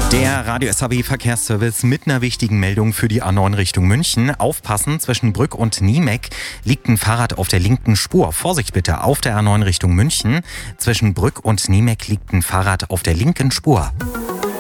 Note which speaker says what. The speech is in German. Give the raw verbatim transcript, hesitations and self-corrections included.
Speaker 1: Der Radio S H B-Verkehrsservice mit einer wichtigen Meldung für die A neun Richtung München. Aufpassen, zwischen Brück und Niemek liegt ein Fahrrad auf der linken Spur. Vorsicht bitte, auf der A neun Richtung München. Zwischen Brück und Niemek liegt ein Fahrrad auf der linken Spur.